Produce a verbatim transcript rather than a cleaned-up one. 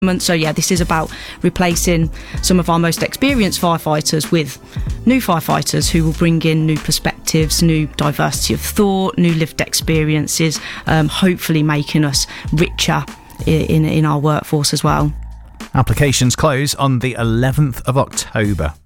So yeah, this is about replacing some of our most experienced firefighters with new firefighters who will bring in new perspectives, new diversity of thought, new lived experiences, um, hopefully making us richer in, in, in our workforce as well. Applications close on the eleventh of October.